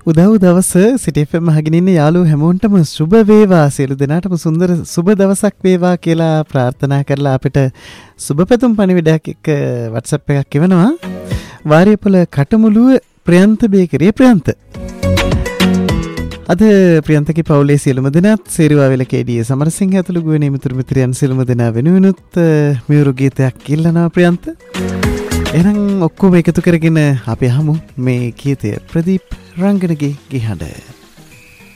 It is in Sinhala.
උදව් දවස සිටි FM අහගෙන ඉන්න යාළුවෝ හැමෝන්ටම සුබ වේවා, සියලු දෙනාටම සුන්දර සුබ දවසක් වේවා කියලා ප්‍රාර්ථනා කරලා අපිට සුබපැතුම් පණිවිඩයක් එක්ක WhatsApp එකක් එවනවා. වාරියපොළ කටමුළුව ප්‍රියන්ත බේකරිය ප්‍රියන්ත. අද ප්‍රියන්තගේ පවුලේ සියලුම දෙනාත් සේරුවාවෙල කේඩී සමරසිංහ ඇතුළු ගුවනේ මිතුරු මිත්‍රයන් සියලුම දෙනා වෙනුවෙනුත් මියුරු ගීතයක් ඉල්ලනවා ප්‍රියන්ත. එහෙනම් ඔක්කොම එකතු කරගෙන අපි අහමු මේ ගීතය ප්‍රදීප් රංගනගේ ගිහඬ.